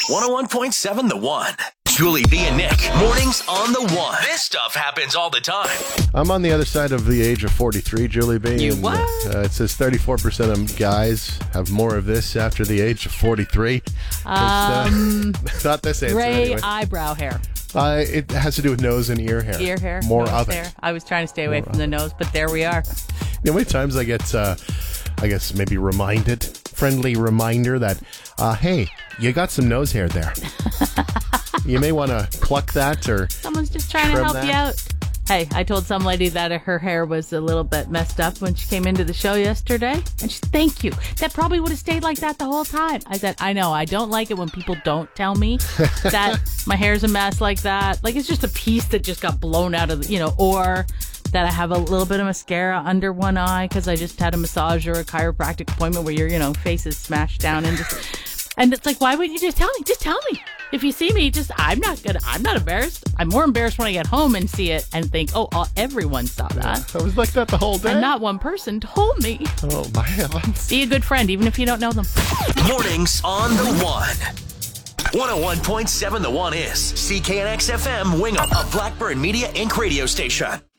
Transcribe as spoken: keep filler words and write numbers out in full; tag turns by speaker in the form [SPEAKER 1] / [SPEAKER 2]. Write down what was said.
[SPEAKER 1] one oh one point seven The One. Julie V and Nick. Mornings on The One. This stuff happens all the time.
[SPEAKER 2] I'm on the other side of the age of forty-three, Julie B.
[SPEAKER 3] You
[SPEAKER 2] and,
[SPEAKER 3] what?
[SPEAKER 2] Uh, it says thirty-four percent of guys have more of this after the age of forty-three.
[SPEAKER 3] Um,
[SPEAKER 2] uh, not this answer
[SPEAKER 3] gray
[SPEAKER 2] anyway.
[SPEAKER 3] eyebrow hair.
[SPEAKER 2] Uh, it has to do with nose and ear hair.
[SPEAKER 3] Ear hair.
[SPEAKER 2] More
[SPEAKER 3] nose
[SPEAKER 2] of it.
[SPEAKER 3] hair. I was trying to stay away
[SPEAKER 2] More
[SPEAKER 3] from the nose, but there we are.
[SPEAKER 2] You know how many times I get, uh, I guess maybe reminded, friendly reminder that, uh, hey, you got some nose hair there. You may want to pluck that or
[SPEAKER 3] Someone's just trying to
[SPEAKER 2] trim
[SPEAKER 3] help
[SPEAKER 2] that.
[SPEAKER 3] you out. Hey, I told some lady that her hair was a little bit messed up when she came into the show yesterday. And she said, thank you. That probably would have stayed like that the whole time. I said, I know. I don't like it when people don't tell me that my hair's a mess like that. Like, it's just a piece that just got blown out of the, you know, or that I have a little bit of mascara under one eye because I just had a massage or a chiropractic appointment where your, you know, face is smashed down. And just, and it's like, why wouldn't you just tell me? Just tell me. If you see me, just, I'm not gonna, I'm not embarrassed. I'm more embarrassed when I get home and see it and think, oh, all, everyone saw that.
[SPEAKER 2] I was like that the whole day.
[SPEAKER 3] And not one person told me.
[SPEAKER 2] Oh, my heavens.
[SPEAKER 3] Be a good friend, even if you don't know them.
[SPEAKER 1] Mornings on The One. one oh one point seven The One is C K N X F M Wingham, a Blackburn Media Incorporated radio station.